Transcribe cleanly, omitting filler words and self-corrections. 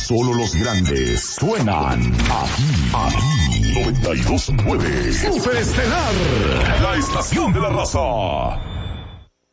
Solo los grandes suenan aquí 92.9 Superestelar, la estación de la raza.